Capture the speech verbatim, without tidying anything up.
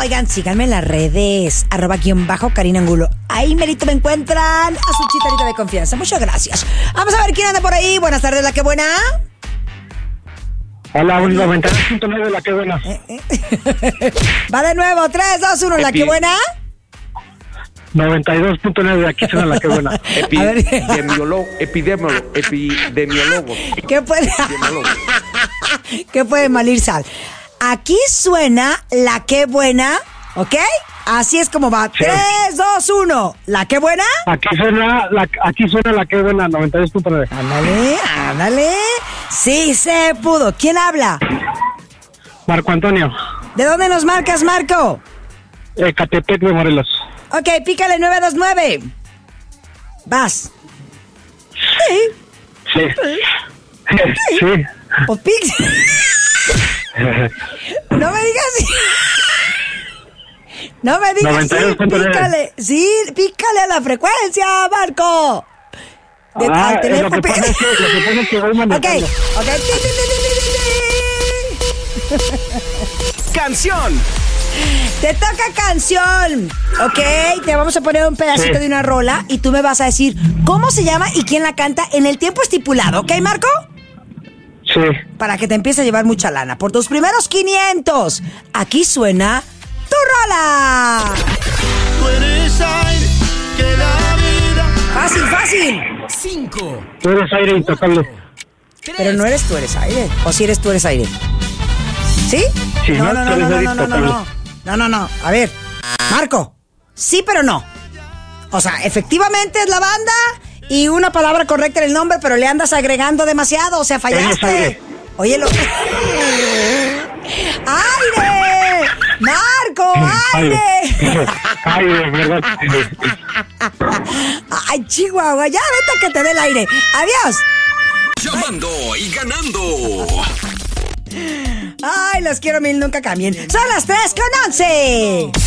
Oigan, síganme en las redes, arroba guión bajo Karina Angulo. Ahí merito me encuentran a su chicharita de confianza. Muchas gracias. Vamos a ver quién anda por ahí. Buenas tardes, la que buena. Hola, noventa y dos punto nueve, la que buena. Eh, eh. Va de nuevo, tres, dos, uno, la que buena. noventa y dos punto nueve, aquí suena la que buena. Epidemiólogo, epidemiólogo, epidemiólogo. ¿Qué puede? ¿Qué puede malir sal? Aquí suena la que buena, ¿ok? Así es como va. Sí. tres, dos, uno. ¿La que buena? Aquí suena la, aquí suena la que buena, noventa y dos punto nueve. Ándale, ándale. Sí se pudo. ¿Quién habla? Marco Antonio. ¿De dónde nos marcas, Marco? Ecatepec de Morelos. Ok, pícale nueve dos nueve. Vas. Sí. Sí. Sí. Sí. O pix. No me digas. No me digas. noventa y dos punto nueve. Sí, pícale. Sí, pícale a la frecuencia, Marco. De, Ah, al lo teléfono. que pasa es que, lo que pasa es que voy Ok, manejando. ok. Canción. Te toca canción, ¿ok? Te vamos a poner un pedacito Sí. de una rola y tú me vas a decir cómo se llama y quién la canta en el tiempo estipulado, ¿ok, Marco? Sí. Para que te empiece a llevar mucha lana. Por tus primeros quinientos, aquí suena tu rola. Tú eres aire que da vida. Fácil, fácil. Cinco. Tú eres aire intocable. Pero no eres tú, eres aire. O si eres tú, eres aire. ¿Sí? Sí, no, no, no, tú no, eres no, no, aire no, no, intocable. no. No, no, no. A ver, Marco. Sí, pero no. O sea, efectivamente es la banda y una palabra correcta en el nombre, pero le andas agregando demasiado. O sea, Eres fallaste. aire. Oye, lo... ¡Aire! ¡Marco, aire! Aire, ¿verdad? Ay, Chihuahua, ya vete a que te dé el aire. Adiós. Llamando y ganando. Ay, los quiero mil, nunca cambien. Son las tres con once.